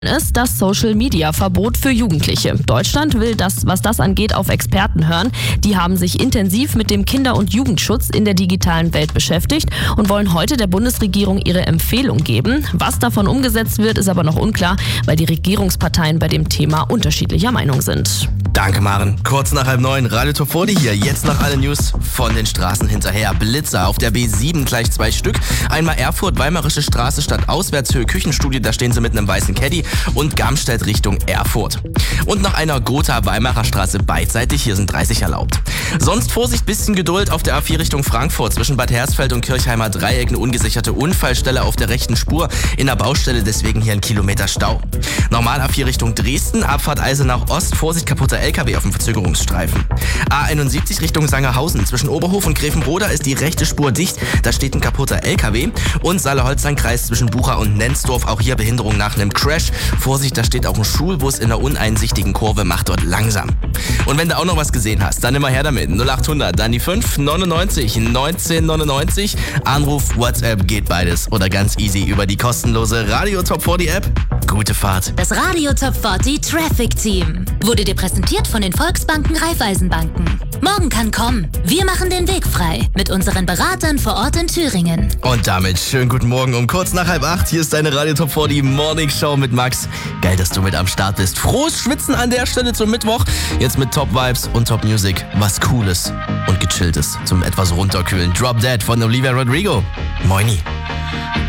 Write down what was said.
Ist das Social-Media-Verbot für Jugendliche. Deutschland will das, was das angeht, auf Experten hören. Die haben sich intensiv mit dem Kinder- und Jugendschutz in der digitalen Welt beschäftigt und wollen heute der Bundesregierung ihre Empfehlung geben. Was davon umgesetzt wird, ist aber noch unklar, weil die Regierungsparteien bei dem Thema unterschiedlicher Meinung sind. Danke, Maren. Kurz nach 8:30, Radio Top 40 hier. Jetzt noch alle News von den Straßen hinterher. Blitzer auf der B7 gleich 2 Stück. Einmal Erfurt, Weimarische Straße statt Auswärtshöhe Küchenstudio, da stehen sie mit einem weißen Caddy. Und Garmstedt Richtung Erfurt. Und nach einer Gotha-Weimarer Straße beidseitig, hier sind 30 erlaubt. Sonst Vorsicht, bisschen Geduld auf der A4 Richtung Frankfurt. Zwischen Bad Hersfeld und Kirchheimer Dreieck eine ungesicherte Unfallstelle auf der rechten Spur. In der Baustelle deswegen hier 1 Kilometer Stau. Normal A4 Richtung Dresden, Abfahrt Eisenach Ost, Vorsicht kaputter LKW auf dem Verzögerungsstreifen. A71 Richtung Sangerhausen. Zwischen Oberhof und Grevenbroda ist die rechte Spur dicht. Da steht ein kaputter LKW. Und Saale-Holstein-Kreis zwischen Bucha und Nenzdorf. Auch hier Behinderung nach einem Crash. Vorsicht, da steht auch ein Schulbus in der uneinsichtigen Kurve. Macht dort langsam. Und wenn du auch noch was gesehen hast, dann immer her damit. 0800, dann die 5 99 19 99. Anruf, WhatsApp, geht beides. Oder ganz easy über die kostenlose Radio Top 40 App. Gute Fahrt. Das Radio Top 40 Traffic Team wurde dir präsentiert von den Volksbanken Raiffeisenbanken. Morgen kann kommen. Wir machen den Weg frei mit unseren Beratern vor Ort in Thüringen. Und damit schönen guten Morgen um kurz nach 7:30. Hier ist deine Radio Top 40 Morning Show mit Max. Geil, dass du mit am Start bist. Frohes Schwitzen an der Stelle zum Mittwoch. Jetzt mit Top Vibes und Top Music. Was Cooles und Gechilltes zum etwas runterkühlen. Drop Dead von Olivia Rodrigo. Moini.